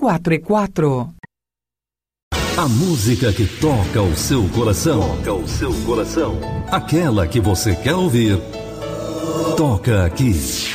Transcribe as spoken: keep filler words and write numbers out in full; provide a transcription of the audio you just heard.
quatro e quatro. A música que toca o seu coração. Toca o seu coração. Aquela que você quer ouvir. Toca aqui.